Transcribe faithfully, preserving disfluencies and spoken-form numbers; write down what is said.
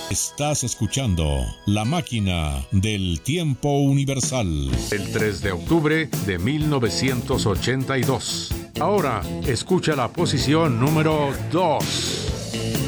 Estás escuchando La Máquina del Tiempo Universal. El tres de octubre de mil novecientos ochenta y dos. Ahora escucha la posición número dos.